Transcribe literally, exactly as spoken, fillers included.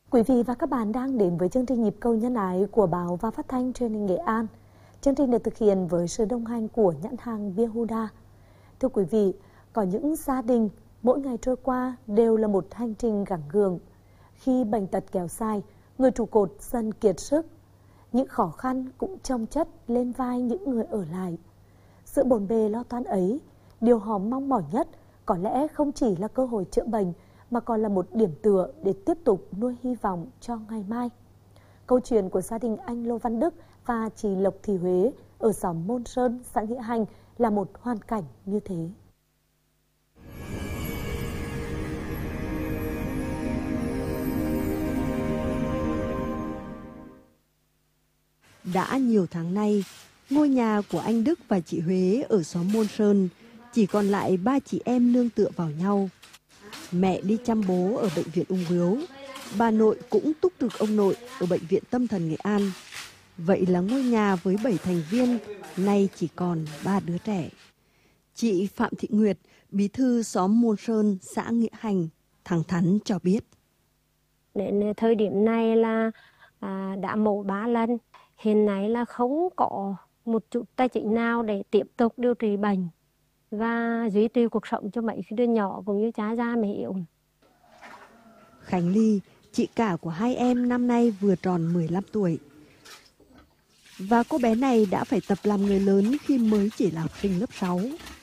Quý vị và các bạn đang đến với chương trình Nhịp cầu nhân ái của báo và phát thanh truyền hình Nghệ An. Chương trình được thực hiện với sự đồng hành của nhãn hàng bia Huda. Thưa quý vị, có những gia đình mỗi ngày trôi qua đều là một hành trình gắng gượng. Khi bệnh tật kéo dài, người trụ cột dần kiệt sức. Những khó khăn cũng chồng chất lên vai những người ở lại. Sự bộn bề lo toan ấy, điều họ mong mỏi nhất có lẽ không chỉ là cơ hội chữa bệnh, mà còn là một điểm tựa để tiếp tục nuôi hy vọng cho ngày mai. Câu chuyện của gia đình anh Lô Văn Đức và chị Lộc Thị Huế ở xóm Môn Sơn, xã Nghĩa Hành là một hoàn cảnh như thế. Đã nhiều tháng nay, ngôi nhà của anh Đức và chị Huế ở xóm Môn Sơn chỉ còn lại ba chị em nương tựa vào nhau. Mẹ đi chăm bố ở bệnh viện ung bướu, bà nội cũng túc trực ông nội ở bệnh viện tâm thần Nghệ An. Vậy là ngôi nhà với bảy thành viên nay chỉ còn ba đứa trẻ. Chị Phạm Thị Nguyệt, bí thư xóm Môn Sơn, xã Nghĩa Hành, thẳng thắn cho biết. Đến thời điểm này là à, đã mổ ba lần, hiện nay là không có một chút tài chính nào để tiếp tục điều trị bệnh và duy trì cuộc sống cho mấy đứa nhỏ cũng như cha già mẹ yếu. Khánh Ly, chị cả của hai em năm nay vừa tròn mười lăm tuổi. Và cô bé này đã phải tập làm người lớn khi mới chỉ là học sinh lớp sáu.